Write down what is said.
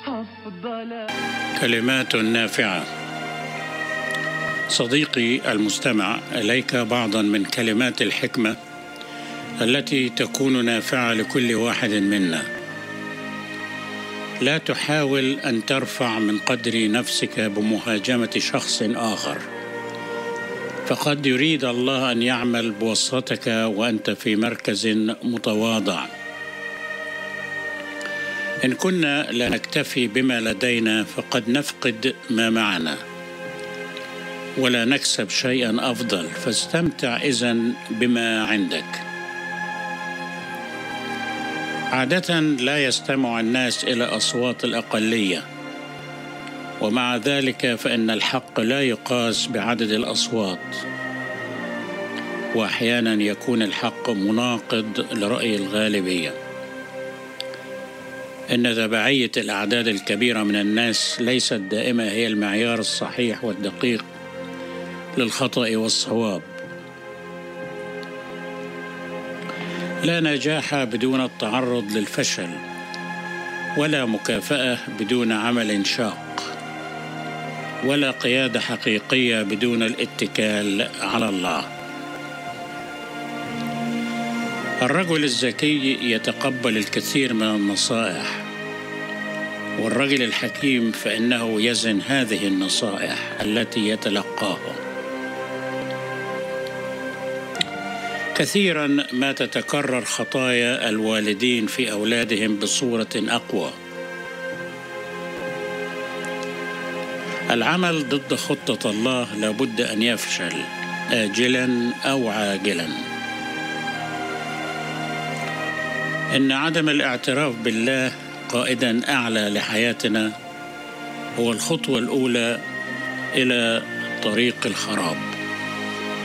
كلمات نافعة. صديقي المستمع، إليك بعضا من كلمات الحكمة التي تكون نافعة لكل واحد منا. لا تحاول أن ترفع من قدر نفسك بمهاجمة شخص آخر، فقد يريد الله أن يعمل بواسطتك وأنت في مركز متواضع. إن كنا لا نكتفي بما لدينا فقد نفقد ما معنا ولا نكسب شيئا أفضل، فاستمتع إذن بما عندك. عادة لا يستمع الناس إلى أصوات الأقلية، ومع ذلك فإن الحق لا يقاس بعدد الأصوات، وأحيانا يكون الحق مناقض لرأي الغالبية. إن تبعية الأعداد الكبيرة من الناس ليست دائما هي المعيار الصحيح والدقيق للخطأ والصواب. لا نجاح بدون التعرض للفشل، ولا مكافأة بدون عمل شاق، ولا قيادة حقيقية بدون الاتكال على الله. الرجل الذكي يتقبل الكثير من النصائح، والرجل الحكيم فإنه يزن هذه النصائح التي يتلقاها. كثيرا ما تتكرر خطايا الوالدين في أولادهم بصورة أقوى. العمل ضد خطة الله لابد أن يفشل آجلا أو عاجلا. إن عدم الاعتراف بالله قائدا أعلى لحياتنا هو الخطوة الأولى إلى طريق الخراب.